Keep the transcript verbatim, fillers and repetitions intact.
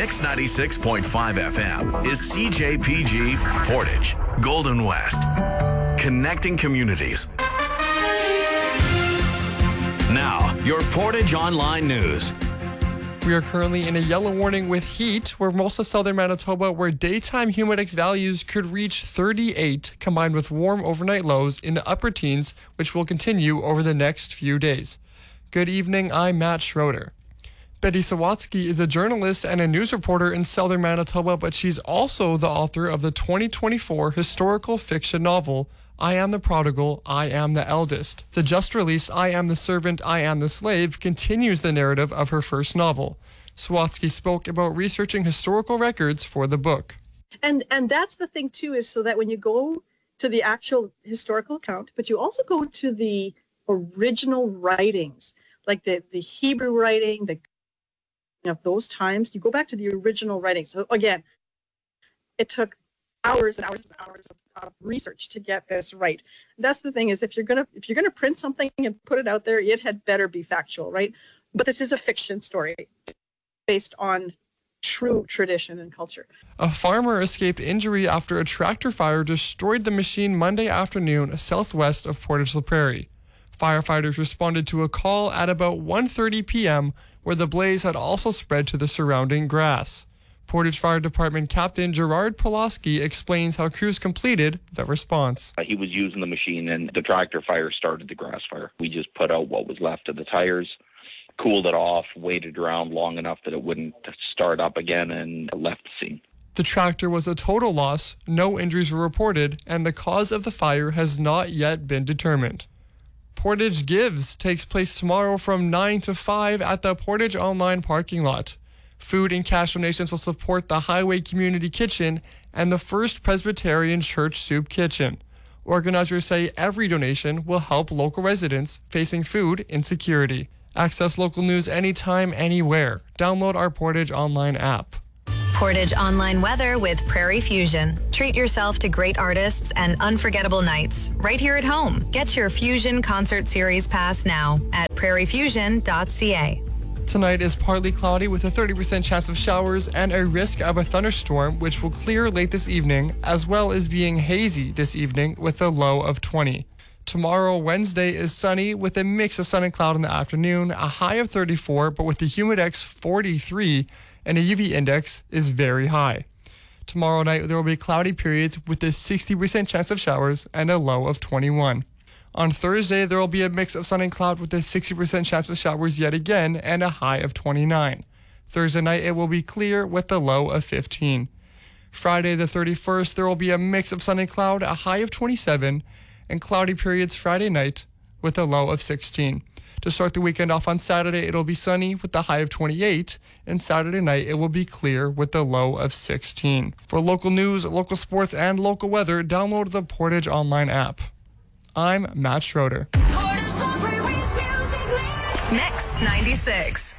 Mix ninety-six point five F M is C J P G Portage, Golden West. Connecting communities. Now, your Portage Online News. We are currently in a yellow warning with heat where most of southern Manitoba, where daytime humidex values could reach thirty-eight, combined with warm overnight lows in the upper teens, which will continue over the next few days. Good evening, I'm Matt Schroeder. Betty Sawatsky is a journalist and a news reporter in southern Manitoba, but she's also the author of the twenty twenty-four historical fiction novel, I Am the Prodigal, I Am the Eldest. The just-released I Am the Servant, I Am the Slave continues the narrative of her first novel. Sawatsky spoke about researching historical records for the book. And and that's the thing, too, is so that when you go to the actual historical account, but you also go to the original writings, like the, the Hebrew writing, the of those times, you go back to the original writings. So again, it took hours and hours and hours of, of research to get this right. That's the thing, is if you're gonna if you're gonna print something and put it out there, it had better be factual, right? But this is a fiction story based on true tradition and culture. A farmer escaped injury after a tractor fire destroyed the machine Monday afternoon southwest of Portage la Prairie. Firefighters responded to a call at about one thirty p.m. where the blaze had also spread to the surrounding grass. Portage Fire Department Captain Gerard Pulaski explains how crews completed the response. Uh, he was using the machine and the tractor fire started the grass fire. We just put out what was left of the tires, cooled it off, waited around long enough that it wouldn't start up again, and left the scene. The tractor was a total loss, no injuries were reported, and the cause of the fire has not yet been determined. Portage Gives takes place tomorrow from nine to five at the Portage Online parking lot. Food and cash donations will support the Highway Community Kitchen and the First Presbyterian Church Soup Kitchen. Organizers say every donation will help local residents facing food insecurity. Access local news anytime, anywhere. Download our Portage Online app. Portage Online weather with Prairie Fusion. Treat yourself to great artists and unforgettable nights right here at home. Get your Fusion Concert Series pass now at prairie fusion dot c a. Tonight is partly cloudy with a thirty percent chance of showers and a risk of a thunderstorm, which will clear late this evening, as well as being hazy this evening with a low of twenty. Tomorrow, Wednesday, is sunny with a mix of sun and cloud in the afternoon, a high of thirty-four, but with the humidex forty-three, and a U V index is very high. Tomorrow night, there will be cloudy periods with a sixty percent chance of showers and a low of twenty-one. On Thursday, there will be a mix of sun and cloud with a sixty percent chance of showers yet again and a high of twenty-nine. Thursday night, it will be clear with a low of fifteen. Friday the thirty-first, there will be a mix of sun and cloud, a high of twenty-seven, and cloudy periods Friday night with a low of sixteen. To start the weekend off on Saturday, it'll be sunny with a high of twenty-eight, and Saturday night it will be clear with a low of sixteen. For local news, local sports, and local weather, download the Portage Online app. I'm Matt Schroeder. Mix ninety-six.